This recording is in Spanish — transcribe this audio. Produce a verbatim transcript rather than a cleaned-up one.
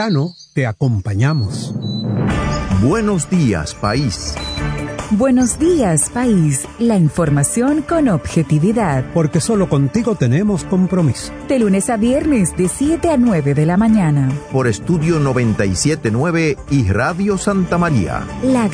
Te acompañamos. Buenos días, país. Buenos días, país. La información con objetividad. Porque solo contigo tenemos compromiso. De lunes a viernes, de siete a nueve de la mañana. Por Estudio noventa y siete punto nueve y Radio Santa María. La